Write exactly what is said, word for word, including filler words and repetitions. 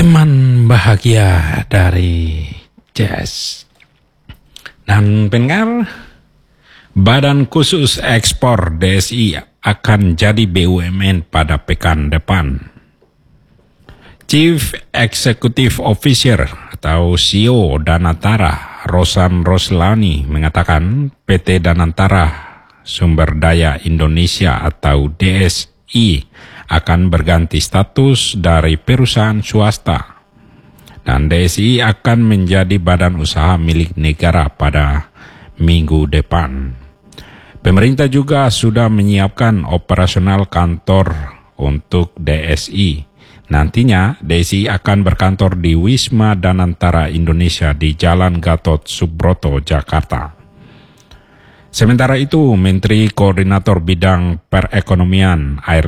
Teman bahagia dari Jazz. Dan pendengar, Badan Khusus Ekspor D S I akan jadi B U M N pada pekan depan. Chief Executive Officer atau C E O Danantara, Rosan Roslani, mengatakan P T Danantara Sumber Daya Indonesia atau D S I akan berganti status dari perusahaan swasta. Dan D S I akan menjadi badan usaha milik negara pada minggu depan. Pemerintah juga sudah menyiapkan operasional kantor untuk D S I. Nantinya D S I akan berkantor di Wisma Danantara Indonesia di Jalan Gatot Subroto, Jakarta. Sementara itu, Menteri Koordinator Bidang Perekonomian, Air